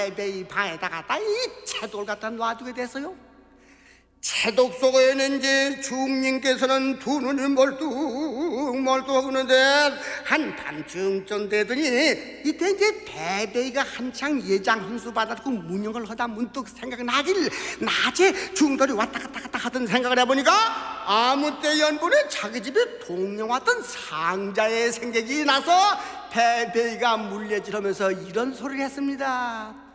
패배의 방에다가 이 채독을 갖다 놔두게 됐어요. 채독 속에는 이제 주님께서는 두 눈을 멀뚱멀뚱하고 있는데 한밤중쯤 되더니 이때 이제 패배이가 한창 예장 hun수 받아서 문영을 하다 문득 생각나길 낮에 중돌이 왔다 갔다 하던 생각을 해보니까 아무 때 연분에 자기 집에 동령왔던 상자의 생각이 나서 패배이가 물레질하면서 이런 소리를 했습니다.